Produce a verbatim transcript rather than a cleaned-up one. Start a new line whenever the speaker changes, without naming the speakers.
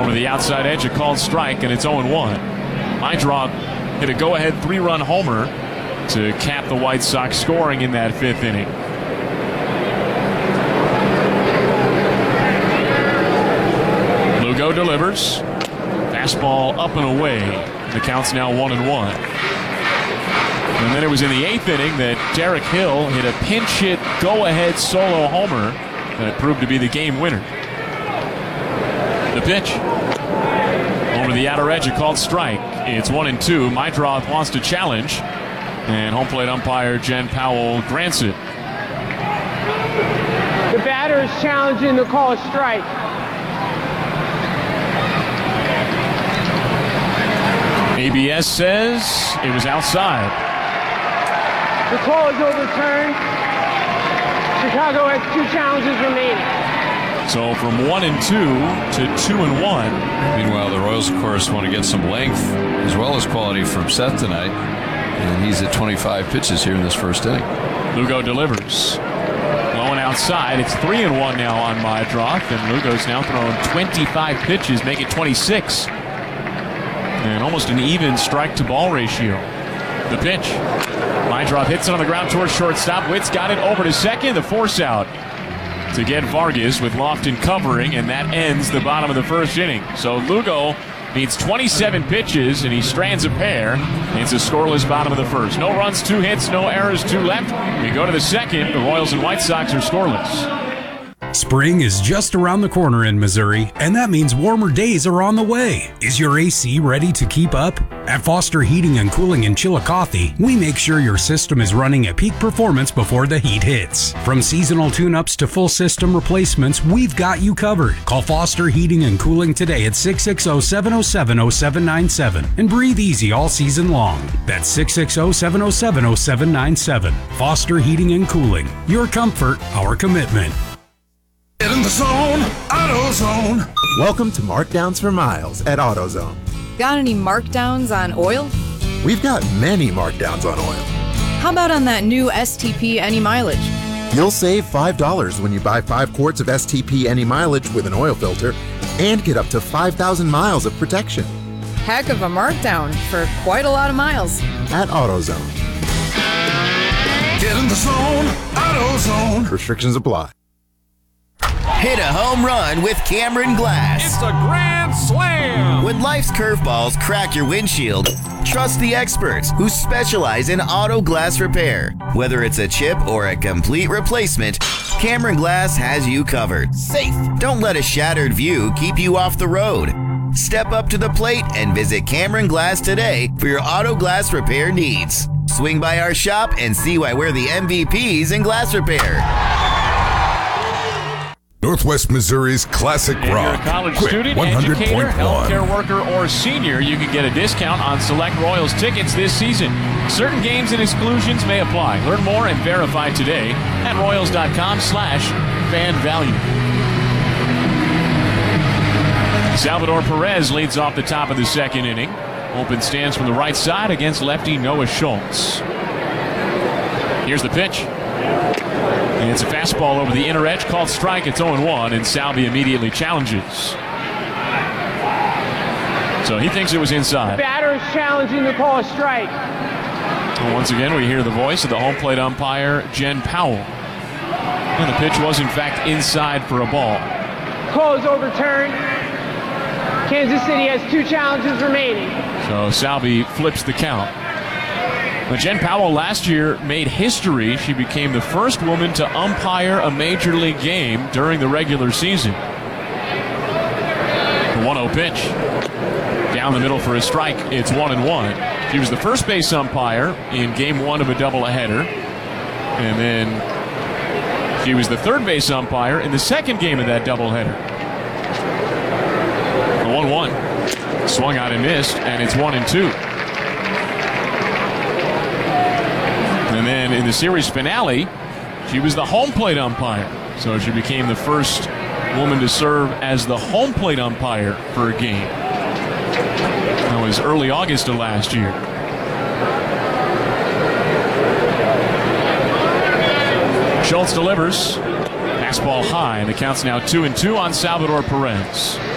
Over the outside edge, a called strike, and it's oh and one. Meintraub hit a go-ahead three-run homer to cap the White Sox scoring in that fifth inning. Lugo delivers. Fastball up and away. The count's now one and one. And then it was in the eighth inning that Derek Hill hit a pinch hit go-ahead solo homer that proved to be the game winner. The pitch. Over the outer edge, a called strike. It's one and two. Meintraub wants to challenge, and home plate umpire Jen Powell grants it.
The batter is challenging the call strike.
A B S says it was outside.
The call is overturned. Chicago has two challenges remaining.
So from one and two to two and one.
Meanwhile, the Royals, of course, want to get some length as well as quality from Seth tonight. And he's at twenty-five pitches here in this first inning.
Lugo delivers. Low and outside. It's three and one now on Meintraub, and Lugo's now thrown twenty-five pitches, make it twenty-six. And almost an even strike-to-ball ratio. The pitch. Meintraub hits it on the ground towards shortstop. Witt's got it over to second. The force out to get Vargas with Lofton covering, and that ends the bottom of the first inning. So Lugo needs twenty-seven pitches, and he strands a pair. It's a scoreless bottom of the first. No runs, two hits, no errors, two left. We go to the second. The Royals and White Sox are scoreless.
Spring is just around the corner in Missouri, and that means warmer days are on the way. Is your A C ready to keep up? At Foster Heating and Cooling in Chillicothe, we make sure your system is running at peak performance before the heat hits. From seasonal tune-ups to full system replacements, we've got you covered. Call Foster Heating and Cooling today at six six zero, seven zero seven, zero seven nine seven and breathe easy all season long. That's six six zero, seven zero seven, zero seven nine seven. Foster Heating and Cooling. Your comfort, our commitment.
Get in the zone, AutoZone.
Welcome to Markdowns for Miles at AutoZone.
Got any markdowns on oil?
We've got many markdowns on oil.
How about on that new S T P Any Mileage?
You'll save five dollars when you buy five quarts of S T P Any Mileage with an oil filter and get up to five thousand miles of protection.
Heck of a markdown for quite a lot of miles.
At AutoZone.
Get in the zone, AutoZone.
Restrictions apply.
Hit a home run with Cameron Glass.
It's a grand slam!
When life's curveballs crack your windshield, trust the experts who specialize in auto glass repair. Whether it's a chip or a complete replacement, Cameron Glass has you covered. Safe. Don't let a shattered view keep you off the road. Step up to the plate and visit Cameron Glass today for your auto glass repair needs. Swing by our shop and see why we're the M V Ps in glass repair.
Northwest Missouri's classic
If
rock.
you're a college
Quick,
student,
one hundred
educator,
point one.
healthcare worker, or senior, you can get a discount on select Royals tickets this season. Certain games and exclusions may apply. Learn more and verify today at royals.com slash fan value. Salvador Perez leads off the top of the second inning. Open stands from the right side against lefty Noah Schultz. Here's the pitch. And it's a fastball over the inner edge, called strike. It's oh and one, and Salvi immediately challenges. So he thinks it was inside.
The batter is challenging the call strike.
And once again, we hear the voice of the home plate umpire, Jen Powell. And the pitch was, in fact, inside for a ball.
Call is overturned. Kansas City has two challenges remaining.
So Salvi flips the count. But Jen Powell last year made history. She became the first woman to umpire a major league game during the regular season. The one oh pitch. Down the middle for a strike. It's one and one. She was the first base umpire in game one of a doubleheader. And then she was the third base umpire in the second game of that doubleheader. The one one. Swung out and missed, and it's one and two. And then in the series finale, she was the home plate umpire. So she became the first woman to serve as the home plate umpire for a game. That was early August of last year. Schultz delivers. Fastball high, and the count's now two and two on Salvador Perez.